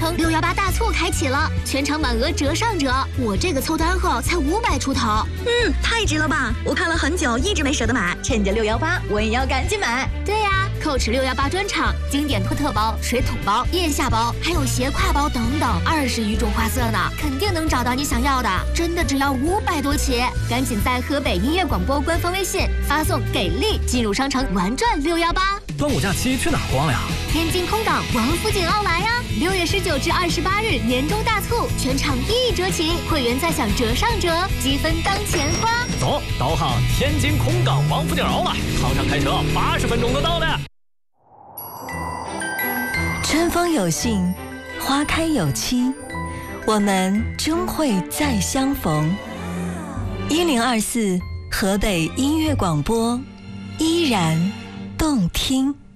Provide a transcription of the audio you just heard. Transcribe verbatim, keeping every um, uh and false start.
城六幺八大促开启了，全场满额折上折。我这个凑单后才五百出头。 嗯，太值了吧！我看了很久，一直没舍得买，趁着六幺八，我也要赶紧买。 对呀、啊，Coach 六幺八专场，经典托特包、水桶包、腋下包，还有斜挎包等等，二十余种花色呢，肯定能找到你想要的。真的只要五百多起，赶紧在河北音乐广播官方微信发送“给力”进入商城玩转六幺八。 端午假期去哪儿逛呀？ 天津空港王府井奥莱呀！六月十九至二十八日年终大促，全场一折起，会员再享折上折，积分当钱花。 走，导航天津空港王府井奥莱，航上开车八十分钟就到了。 春风有信，花开有期，我们终会再相逢。一零二四河北音乐广播，依然动听。